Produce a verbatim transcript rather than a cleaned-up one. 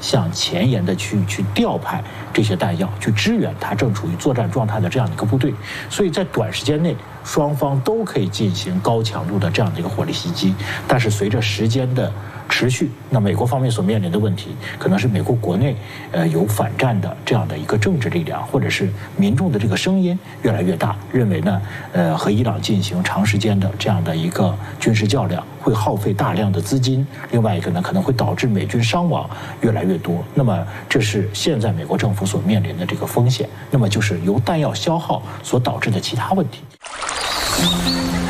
向前沿的区域去调派这些弹药，去支援它正处于作战状态的这样的一个部队。所以在短时间内，双方都可以进行高强度的这样的一个火力袭击。但是随着时间的持续，那美国方面所面临的问题，可能是美国国内呃有反战的这样的一个政治力量，或者是民众的这个声音越来越大，认为呢，呃和伊朗进行长时间的这样的一个军事较量，会耗费大量的资金。另外一个呢，可能会导致美军伤亡越来越多。那么这是现在美国政府所面临的这个风险。那么就是由弹药消耗所导致的其他问题。